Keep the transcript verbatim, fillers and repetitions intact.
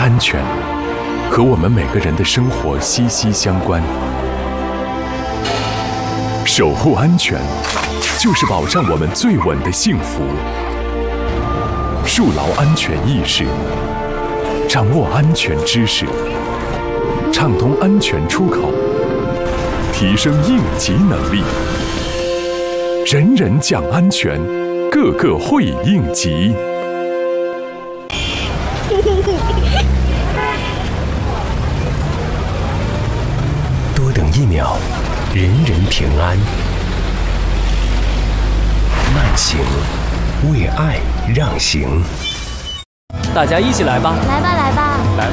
安全和我们每个人的生活息息相关。守护安全，就是保障我们最稳的幸福。树牢安全意识，掌握安全知识，畅通安全出口，提升应急能力。人人讲安全，个个会应急。 多等一秒，人人平安。慢行，为爱让行。 大家一起来吧！ 来吧，来吧！ 来。